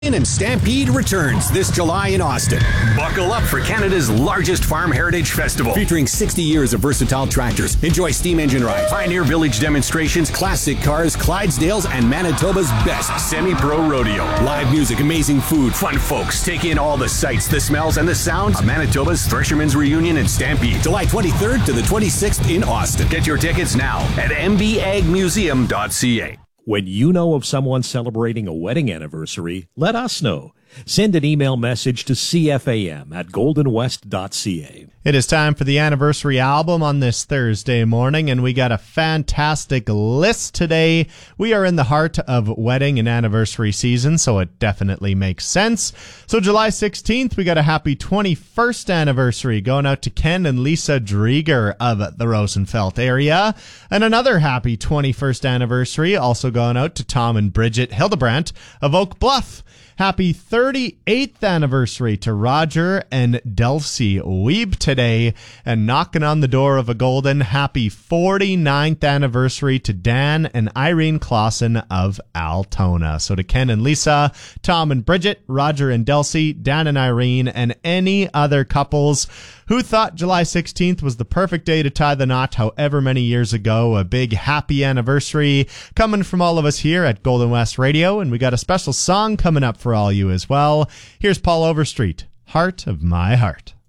And Stampede returns this July in Austin. Buckle up for Canada's largest farm heritage festival. Featuring 60 years of versatile tractors. Enjoy steam engine rides, Pioneer Village demonstrations, classic cars, Clydesdales, and Manitoba's best semi-pro rodeo. Live music, amazing food, fun folks. Take in all the sights, the smells, and the sounds of Manitoba's Threshermen's Reunion and Stampede. July 23rd to the 26th in Austin. Get your tickets now at mbagmuseum.ca. When you know of someone celebrating a wedding anniversary, let us know. Send an email message to cfam@goldenwest.ca. It is time for the anniversary album on this Thursday morning, and we got a fantastic list today. We are in the heart of wedding and anniversary season, so it definitely makes sense. So July 16th, we got a happy 21st anniversary going out to Ken and Lisa Drieger of the Rosenfeld area. And another happy 21st anniversary also going out to Tom and Bridget Hildebrandt of Oak Bluff. Happy 38th anniversary to Roger and Delcy Weeb today. And knocking on the door of a golden, happy 49th anniversary to Dan and Irene Clausen of Altona. So to Ken and Lisa, Tom and Bridget, Roger and Delcy, Dan and Irene, and any other couples who thought July 16th was the perfect day to tie the knot however many years ago. A big happy anniversary coming from all of us here at Golden West Radio, and we got a special song coming up for all you as well. Here's Paul Overstreet, Heart of My Heart.